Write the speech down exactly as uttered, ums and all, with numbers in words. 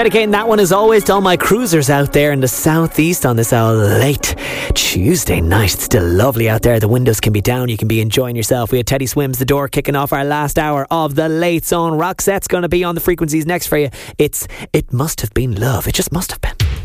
Dedicating that one as always to all my cruisers out there in the southeast on this uh, late Tuesday night. It's still lovely out there. The windows can be down. You can be enjoying yourself. We had Teddy Swims the Door kicking off our last hour of the Late Zone. Roxette's going to be on the frequencies next for you. It's It Must Have Been Love. It just must have been.